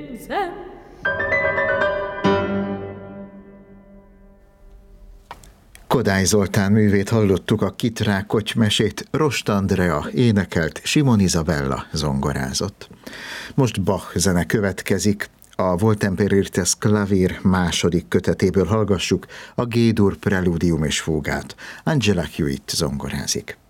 Kodály Zoltán művét hallottuk, a Kitrákoty mesét Rost Andrea énekelt, Simon Izabella zongorázott. Most Bach zene következik, a Wohltemperiertes Klavier második kötetéből hallgassuk a G-dur preludium és fúgát. Angela Hewitt zongorázik.